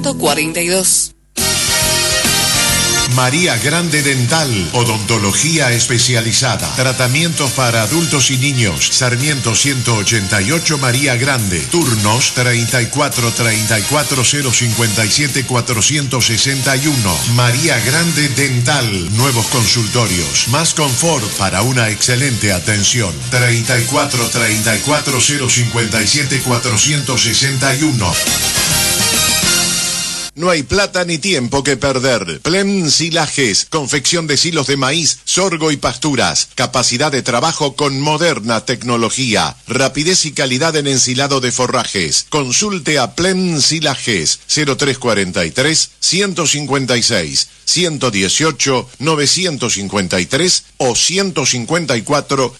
142. María Grande Dental, odontología especializada, tratamientos para adultos y niños. Sarmiento 188 María Grande, turnos 34 34 057 461. María Grande Dental, nuevos consultorios, más confort para una excelente atención. 34 34 057 461. No hay plata ni tiempo que perder. Plem Silajes, confección de silos de maíz, sorgo y pasturas. Capacidad de trabajo con moderna tecnología. Rapidez y calidad en ensilado de forrajes. Consulte a Plem Silajes 0343 156 118 953 o 154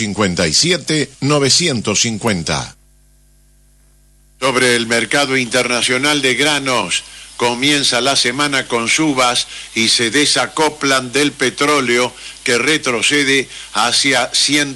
057 950. Sobre el mercado internacional de granos, comienza la semana con subas y se desacoplan del petróleo que retrocede hacia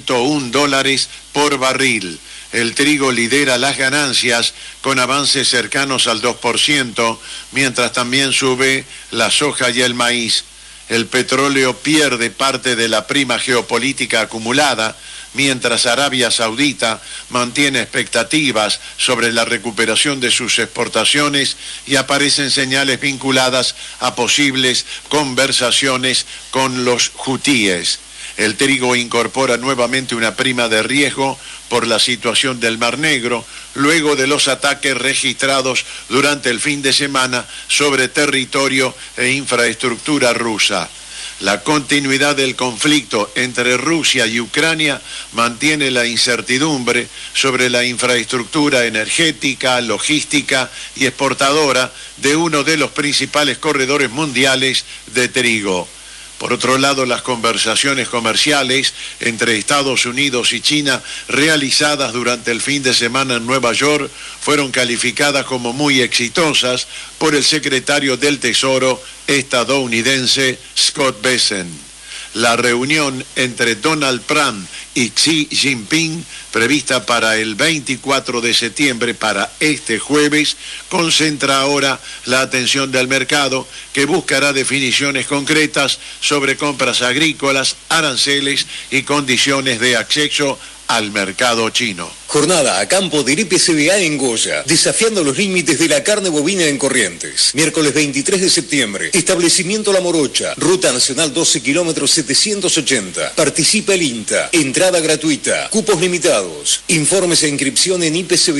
$101 por barril. El trigo lidera las ganancias con avances cercanos al 2%, mientras también sube la soja y el maíz. El petróleo pierde parte de la prima geopolítica acumulada, mientras Arabia Saudita mantiene expectativas sobre la recuperación de sus exportaciones y aparecen señales vinculadas a posibles conversaciones con los hutíes. El trigo incorpora nuevamente una prima de riesgo por la situación del Mar Negro, luego de los ataques registrados durante el fin de semana sobre territorio e infraestructura rusa. La continuidad del conflicto entre Rusia y Ucrania mantiene la incertidumbre sobre la infraestructura energética, logística y exportadora de uno de los principales corredores mundiales de trigo. Por otro lado, las conversaciones comerciales entre Estados Unidos y China realizadas durante el fin de semana en Nueva York fueron calificadas como muy exitosas por el secretario del Tesoro estadounidense Scott Bessent. La reunión entre Donald Trump y Xi Jinping, prevista para el 24 de septiembre, para este jueves, concentra ahora la atención del mercado, que buscará definiciones concretas sobre compras agrícolas, aranceles y condiciones de acceso al mercado chino. Jornada a campo del IPCBA en Goya, desafiando los límites de la carne bovina en Corrientes. Miércoles 23 de septiembre, establecimiento La Morocha, Ruta Nacional 12 kilómetros 780. Participa el INTA, entrada gratuita, cupos limitados. Informes e inscripción en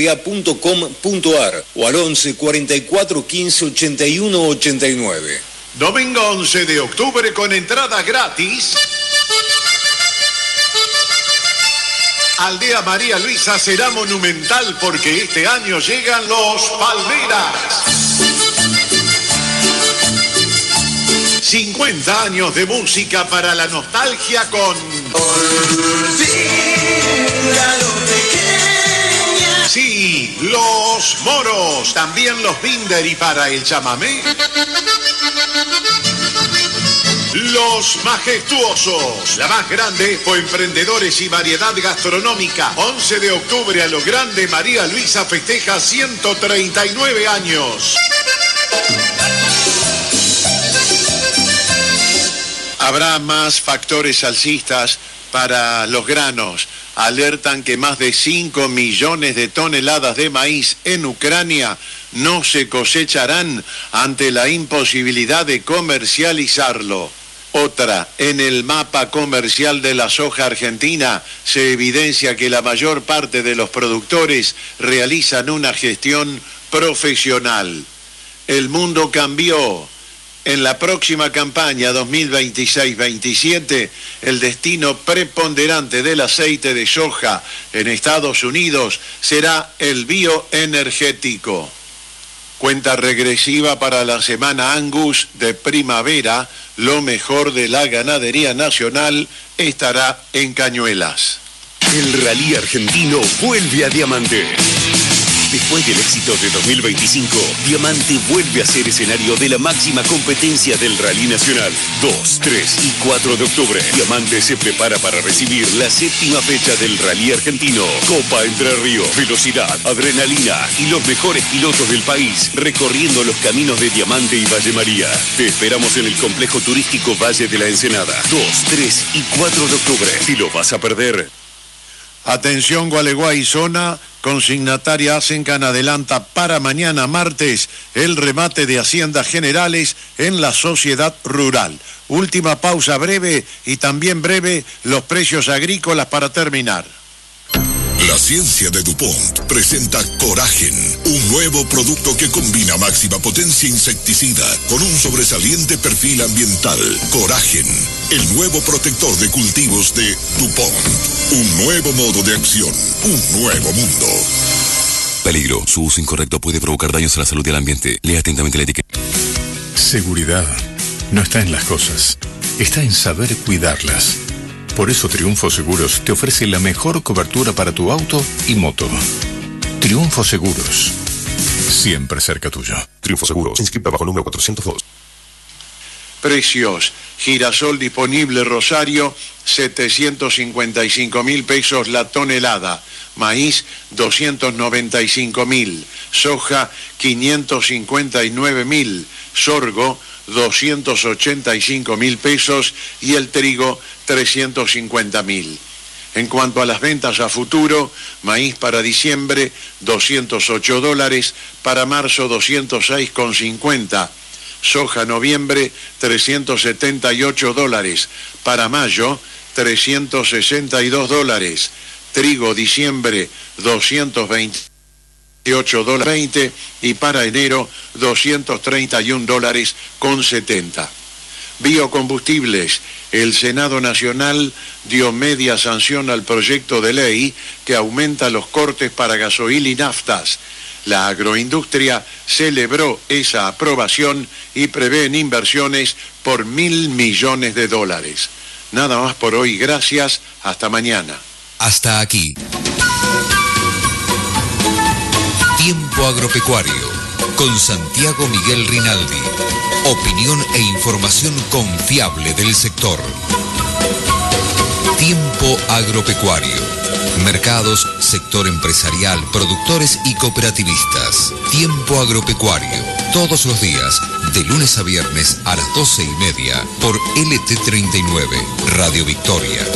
ipcba.com.ar o al 11 44 15 81 89. Domingo 11 de octubre con entrada gratis. Aldea María Luisa será monumental porque este año llegan los Palmeras. 50 años de música para la nostalgia con... Sí, los moros, también los Binder y para el chamamé. Los Majestuosos, la más grande, emprendedores y variedad gastronómica. 11 de octubre a lo grande, María Luisa festeja 139 años. Habrá más factores alcistas para los granos. Alertan que más de 5 millones de toneladas de maíz en Ucrania no se cosecharán ante la imposibilidad de comercializarlo. Otra, en el mapa comercial de la soja argentina se evidencia que la mayor parte de los productores realizan una gestión profesional. El mundo cambió. En la próxima campaña 2026-27, el destino preponderante del aceite de soja en Estados Unidos será el bioenergético. Cuenta regresiva para la semana Angus de primavera, lo mejor de la ganadería nacional estará en Cañuelas. El rally argentino vuelve a Diamante. Después del éxito de 2025, Diamante vuelve a ser escenario de la máxima competencia del Rally Nacional. 2, 3 y 4 de octubre. Diamante se prepara para recibir la 7ª fecha del Rally Argentino. Copa Entre Ríos, velocidad, adrenalina y los mejores pilotos del país recorriendo los caminos de Diamante y Valle María. Te esperamos en el complejo turístico Valle de la Ensenada. 2, 3 y 4 de octubre. ¿Te lo vas a perder? Atención Gualeguay zona, consignataria Asencan adelanta para mañana martes el remate de Haciendas Generales en la sociedad rural. Última pausa breve y también breve los precios agrícolas para terminar. La ciencia de DuPont presenta Coragen, un nuevo producto que combina máxima potencia insecticida con un sobresaliente perfil ambiental. Coragen, el nuevo protector de cultivos de DuPont. Un nuevo modo de acción, un nuevo mundo. Peligro. Su uso incorrecto puede provocar daños a la salud y al ambiente. Lea atentamente la etiqueta. Seguridad no está en las cosas, está en saber cuidarlas. Por eso Triunfo Seguros te ofrece la mejor cobertura para tu auto y moto. Triunfo Seguros, siempre cerca tuyo. Triunfo Seguros, inscrita bajo número 402. Precios. Girasol disponible Rosario, 755.000 pesos la tonelada. Maíz, 295.000. Soja, 559.000. Sorgo, 285.000 pesos y el trigo 350.000. En cuanto a las ventas a futuro, maíz para diciembre $208, para marzo $206,50, soja noviembre $378, para mayo $362, trigo diciembre $228.20 y para enero $231.70. Biocombustibles. El Senado Nacional dio media sanción al proyecto de ley que aumenta los cortes para gasoil y naftas. La agroindustria celebró esa aprobación y prevén inversiones por $1.000 millones. Nada más por hoy, gracias, hasta mañana. Hasta aquí. Tiempo Agropecuario, con Santiago Miguel Rinaldi. Opinión e información confiable del sector. Tiempo Agropecuario. Mercados, sector empresarial, productores y cooperativistas. Tiempo Agropecuario. Todos los días, de lunes a viernes a las 12:30 por LT39, Radio Victoria.